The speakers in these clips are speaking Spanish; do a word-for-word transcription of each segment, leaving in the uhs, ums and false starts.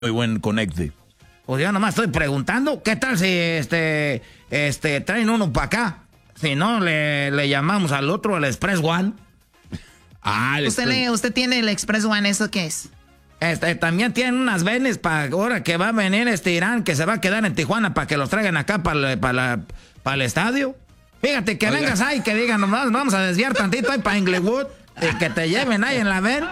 muy buen conecte. Pues yo nomás estoy preguntando, ¿qué tal si este, este, traen uno para acá? Si no, le, le llamamos al otro, al Express One. Ah, el ¿Usted, Express. le, ¿Usted tiene el Express One? ¿Eso qué es? Este, también tienen unas venes para ahora que va a venir este Irán, que se va a quedar en Tijuana para que los traigan acá para para el estadio. Fíjate que Oiga. Vengas ahí, que digan, nomás vamos a desviar tantito ahí para Inglewood y que te lleven ahí en la ven.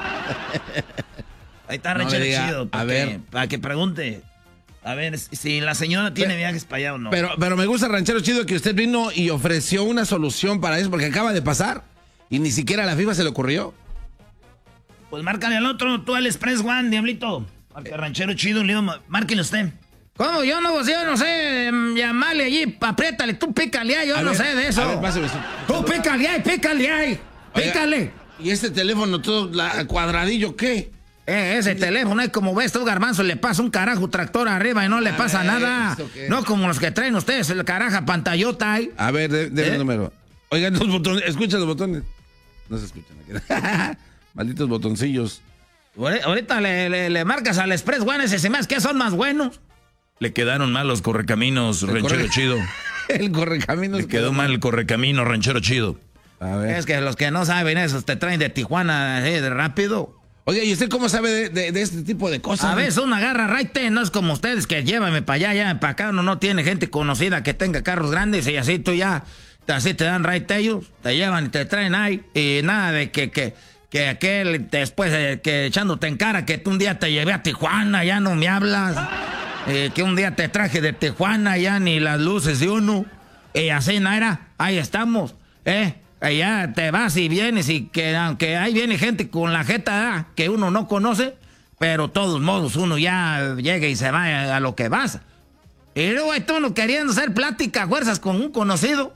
Ahí está No Ranchero me diga, Chido, para a que, ver. para que pregunte. A ver, si la señora tiene Pe- viajes para allá o no. Pero, pero me gusta, Ranchero Chido, que usted vino y ofreció una solución para eso, porque acaba de pasar y ni siquiera a la FIFA se le ocurrió. Pues márcale al otro, tú al Express One, diablito. Marca Ranchero Chido, le digo, márquenle usted. ¿Cómo? Yo no, yo no sé, mm, llamarle allí, apriétale, tú pícale ahí, yo A no ver, sé de eso. a ver, pásame eso. Tú pícale ahí, pícale ahí, Oiga, pícale. ¿Y este teléfono todo la, cuadradillo qué? Eh, ese teléfono es como ves tú, Garbanzo, le pasa un carajo tractor arriba y no le A pasa ver, nada. ¿esto qué? No como los que traen ustedes, el caraja pantallota ahí. A ver, de, de ¿Eh? el número. Oigan, los botones, escucha los botones. No se escuchan aquí. Malditos botoncillos. Ahori- Ahorita le, le, le marcas al Express One, ese se me hace que son más buenos. Le quedaron mal los correcaminos, El Ranchero corre- Chido. El correcaminos. Le quedó mal el correcamino, Ranchero Chido. A ver. Es que los que no saben eso te traen de Tijuana así de rápido. Oiga, ¿y usted cómo sabe de, de- de este tipo de cosas? A veces uno agarra raite, no es como ustedes que llévame para allá, ya para acá, uno no tiene gente conocida que tenga carros grandes y así tú ya, así te dan raite ellos, te llevan y te traen ahí y nada de que, que, que aquel después eh, que echándote en cara que tú un día te llevé a Tijuana, ya no me hablas, eh, que un día te traje de Tijuana, ya ni las luces de uno, y así Naira, ahí estamos, eh. Allá te vas y vienes y que aunque ahí viene gente con la jeta ah, que uno no conoce, pero de todos modos uno ya llega y se va a, a lo que vas. Y luego hay tú uno queriendo hacer plática a fuerzas con un conocido.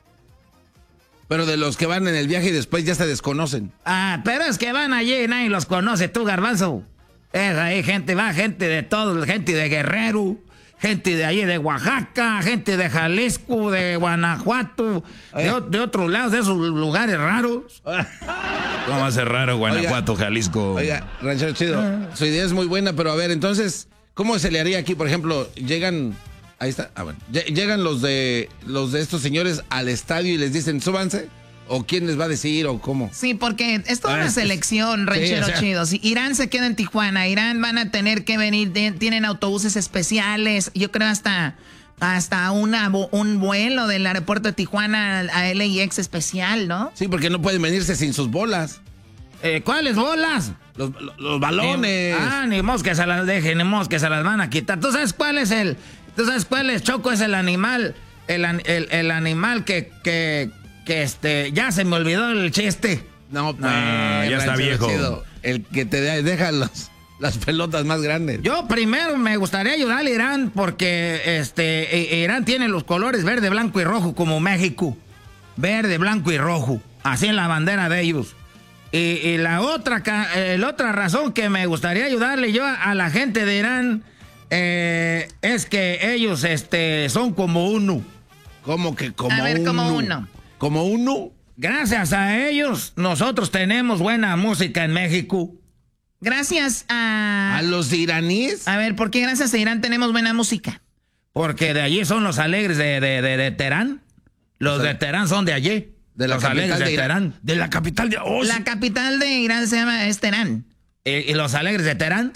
Pero de los que van en el viaje y después ya se desconocen. Ah, pero es que van allí y nadie los conoce, tú, Garbanzo. Es ahí gente, va gente de todo, gente de Guerrero, gente de allí de Oaxaca, gente de Jalisco, de Guanajuato, de, o- de otros lados, de esos lugares raros. ¿Cómo va a ser raro Guanajuato, Jalisco? Oiga, Ranchero Chido, su idea es muy buena, pero a ver, entonces, ¿cómo se le haría aquí? Por ejemplo, llegan, ahí está, ah, bueno, lle- llegan los de los de estos señores al estadio y les dicen, súbanse, o quién les va a decir, o cómo. Sí, porque es toda Ah, una es- selección, ranchero sí, o sea. chido. Si Irán se queda en Tijuana, Irán van a tener que venir, de- tienen autobuses especiales, yo creo hasta, hasta una, vo- un vuelo del aeropuerto de Tijuana a L A X especial, ¿no? Sí, porque no pueden venirse sin sus bolas. Eh, ¿Cuáles bolas? Los, los- los balones. Ni- ah, ni mos que se las dejen, ni mos que se las van a quitar. ¿Tú sabes cuál es el, tú sabes cuál es, Choco, es el animal, el, an- el, el animal que, que, que este, ya se me olvidó el chiste. No, pues, Ah, ya está Ranchero viejo. Chido, el que te de- deja los- las pelotas más grandes. Yo primero me gustaría ayudar a Irán porque este, I- Irán tiene los colores verde, blanco y rojo como México. Verde, blanco y rojo. Así en la bandera de ellos. Y, y la otra ca- eh, la otra razón que me gustaría ayudarle yo a, a la gente de Irán eh, es que ellos este, son como uno. ¿Cómo que como A ver, uno? como uno. ¿Como uno? Gracias a ellos, nosotros tenemos buena música en México. Gracias a... ¿A los iraníes? A ver, ¿por qué gracias a Irán tenemos buena música? Porque de allí son los alegres de, de, de, de Teherán. Los O sea, de Teherán son de allí. de la los capital alegres de, de Irán. Teherán. De la capital de... Oh, La sí. capital de Irán se llama es Teherán. ¿Y, y los alegres de Teherán?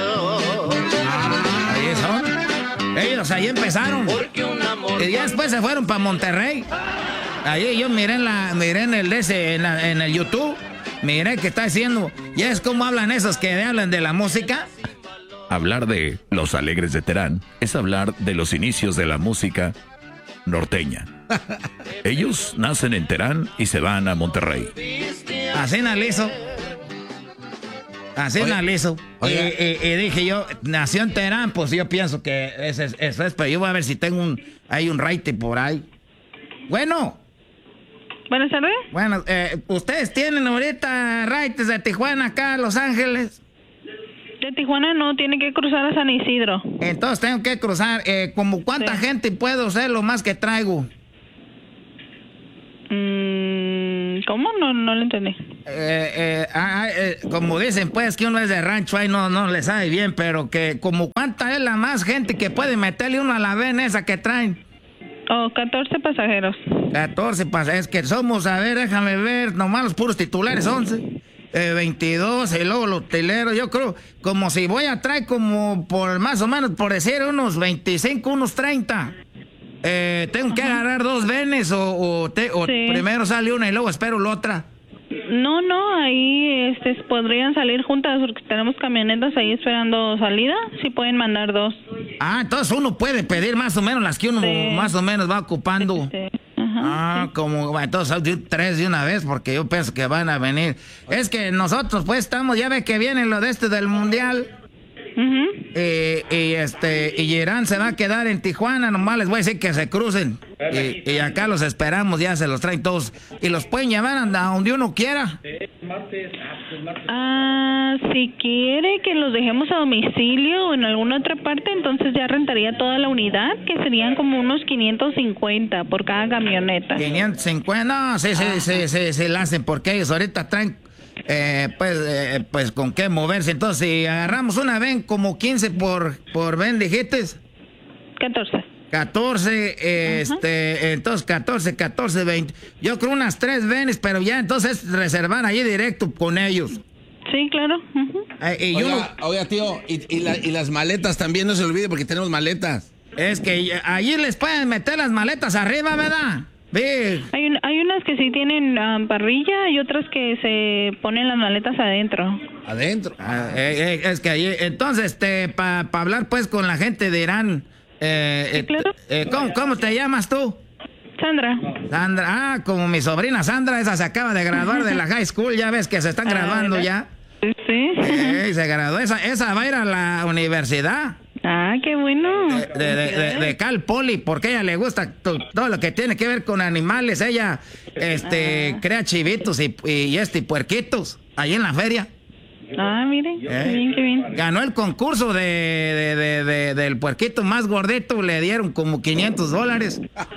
Ah, ahí son. Ellos ahí empezaron. Y ya después se fueron para Monterrey. Ahí yo miré en, la, miré en el de ese, en, la- en el YouTube. Miré que está diciendo. Ya es como hablan esos que hablan de la música. Hablar de Los Alegres de Terán es hablar de los inicios de la música norteña. Ellos nacen en Terán y se van a Monterrey. Así analizo. Así Oiga, analizo. Y, oiga. y- y dije yo, nació en Teherán, pues yo pienso que ese es- eso es, pero yo voy a ver si tengo un, hay un raite por ahí. Bueno, Buenas tardes. bueno, eh, ustedes tienen ahorita raites de Tijuana acá a Los Ángeles. De Tijuana no, tiene que cruzar a San Isidro. Entonces tengo que cruzar, eh, como cuánta Sí. gente puedo ser lo más que traigo. Mm, ¿Cómo? No, no lo entendí. Eh, eh, ah, eh, como dicen, pues, que uno es de rancho, ahí no, no le sabe bien, pero que como cuánta es la más gente que puede meterle uno a la vena esa que traen. Oh, catorce pasajeros. catorce pasajeros, es que somos, a ver, déjame ver, nomás los puros titulares, once. Eh, veintidós, y luego los utileros, yo creo, como si voy a traer como por más o menos, por decir, unos veinticinco, unos treinta. Eh, ¿Tengo que agarrar dos venes o, o, te, o Sí. primero sale una y luego espero la otra? No, no, ahí este, podrían salir juntas porque tenemos camionetas ahí esperando salida. Sí pueden mandar dos. Ah, entonces uno puede pedir más o menos las que uno Sí. más o menos va ocupando. Sí. Ajá, Ah, sí. como entonces de- tres de una vez porque yo pienso que van a venir. Es que nosotros pues estamos, ya ve que viene lo de este del mundial. Ujú. Y, y este y Irán se va a quedar en Tijuana, nomás les voy a decir que se crucen y, y acá los esperamos, ya se los traen todos y los pueden llevar a donde uno quiera. Ah, si quiere que los dejemos a domicilio o en alguna otra parte, entonces ya rentaría toda la unidad, que serían como unos quinientos cincuenta por cada camioneta. quinientos cincuenta, no, sí, sí, sí, sí, sí, la hacen porque ellos ahorita traen eh, pues, eh, pues con qué moverse. Entonces, si agarramos una ven como quince por, por ven, dijiste. catorce. catorce, este, entonces catorce, catorce, veinte. Yo creo unas tres venes, pero ya entonces reservar ahí directo con ellos. Sí, claro. Ujú. Eh, y yo Oiga, oiga, tío, y, y, la- y las maletas también, no se olvide porque tenemos maletas. es que allí les pueden meter las maletas arriba, ¿verdad? Ve. Hay, un- hay unas que sí tienen ah, parrilla y otras que se ponen las maletas adentro. Adentro. Ah, eh, eh, es que allí, entonces, este, para hablar pues con la gente de Irán, eh, Sí, eh, claro. eh, ¿cómo, ¿cómo te llamas tú? Sandra. Sandra, ah, como mi sobrina Sandra, esa se acaba de graduar de la high school, ya ves que se están Ah, graduando ¿verdad? ya. Sí. Eh, se graduó, esa, esa va a ir a la universidad Ah, qué bueno. de, de, de- de Cal Poly, porque a ella le gusta to- todo lo que tiene que ver con animales, ella este, crea chivitos y, y este, y puerquitos, ahí en la feria. Ah, mire. Qué Eh. bien, qué bien. Ganó el concurso de, de- de- de- del puerquito más gordito, le dieron como quinientos dólares.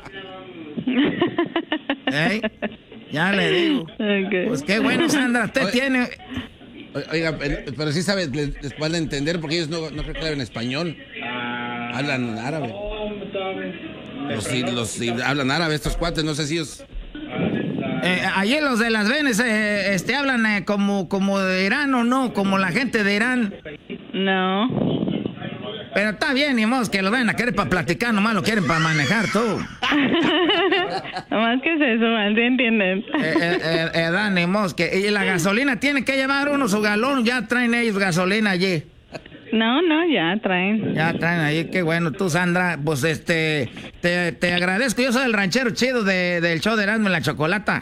Ey, ya le digo. Ok. Pues qué bueno, Sandra, usted Oye. tiene... O- Oiga, pero, pero sí sabe, les, les van a entender porque ellos no, no creo que hablen español. Hablan árabe. Los, sí, los sí, hablan árabe estos cuates, no sé si ellos... Eh, allí los de las Venes eh, este, hablan eh, como, como de Irán o no, como la gente de Irán. No. Pero está bien, ni modo que lo vayan a querer para platicar, nomás lo quieren para manejar todo. Más que es eso, mal, ¿sí entienden? Eh, eh, eh, eh, da, ni modo que... Y la gasolina tiene que llevar uno su galón, ya traen ellos gasolina allí. No, no, ya traen. Ya traen ahí, qué bueno. Tú, Sandra, pues este, te, te agradezco. Yo soy el ranchero chido de, del show de Erasmo y la Chocolata.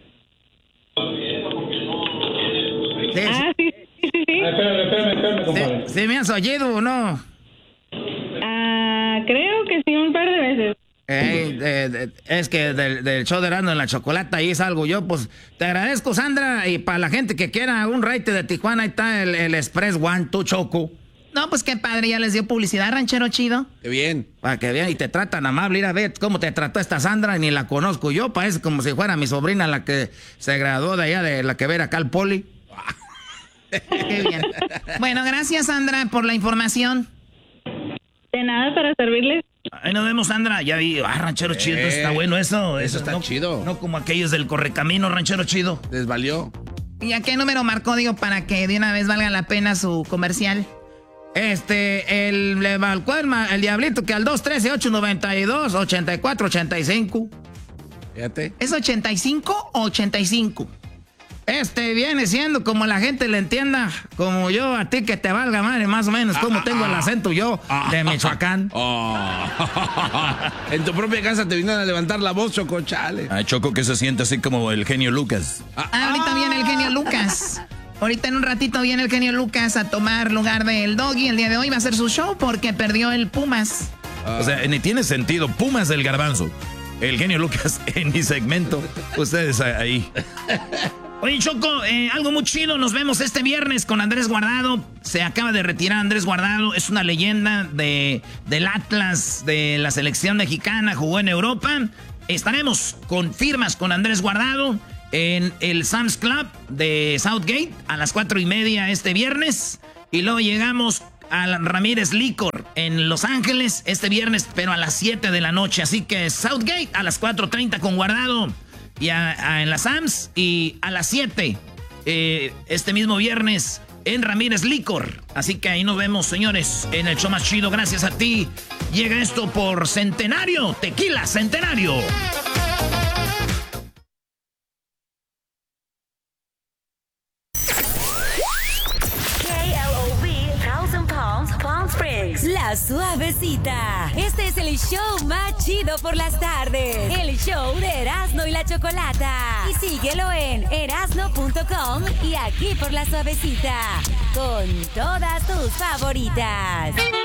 Sí, Ah, sí, sí, sí. sí. Espérame, espérame, espérame, sí, compadre. sí, me has oído o no? Ah, creo que sí, un par de veces. Ey, de- de- es que del, del show de Erasmo y la Chocolata ahí salgo yo, pues te agradezco, Sandra. Y para la gente que quiera un raite de Tijuana, ahí está el, el Express One, tu Choco. No, pues qué padre, ya les dio publicidad, ranchero chido. Qué bien. Para que vean, y te tratan amable. Ir a ver cómo te trató esta Sandra, ni la conozco yo. Parece como si fuera mi sobrina la que se graduó de allá, de la que ver acá al poli. Qué bien. Bueno, gracias, Sandra, por la información. De nada para servirles. Ahí nos vemos, Sandra. Ya vi, ah, ranchero chido, Eh, está bueno eso. eso está no, chido. No como aquellos del Correcamino, ranchero chido. Les valió. ¿Y a qué número marcó, digo, para que de una vez valga la pena su comercial? Este, el, le marcó el, ma- el diablito que al dos uno tres, ocho nueve dos, ocho cuatro ocho cinco. Fíjate. ¿Es ochenta y cinco o ochenta y cinco? Este viene siendo como la gente le entienda, como yo a ti que te valga madre, más o menos, como tengo el acento yo de Michoacán. Oh. En tu propia casa te vinieron a levantar la voz, Choco, chale. Ah, Choco que se siente así como el genio Lucas. Ah, ahorita viene el genio Lucas. Ahorita en un ratito viene el genio Lucas a tomar lugar del Doggy. El día de hoy va a hacer su show porque perdió el Pumas. O sea, ni tiene sentido. Pumas del Garbanzo. El genio Lucas en mi segmento. Ustedes ahí. Oye, Choco, eh, algo muy chido. Nos vemos este viernes con Andrés Guardado. Se acaba de retirar Andrés Guardado. Es una leyenda de, del Atlas, de la selección mexicana. Jugó en Europa. Estaremos con firmas con Andrés Guardado. en el Sam's Club de Southgate a las cuatro y media este viernes. Y luego llegamos al Ramírez Licor en Los Ángeles este viernes, pero a las siete de la noche. Así que Southgate a las cuatro treinta con Guardado y a, a, en la Sam's. Y a las siete eh, este mismo viernes en Ramírez Licor. Así que ahí nos vemos, señores, en el show más chido. Gracias a ti. Llega esto por Centenario, Tequila Centenario. Palm Springs, La Suavecita. Este es el show más chido por las tardes. El show de Erasmo y la Chocolata. Y síguelo en erasmo punto com y aquí por La Suavecita. Con todas tus favoritas.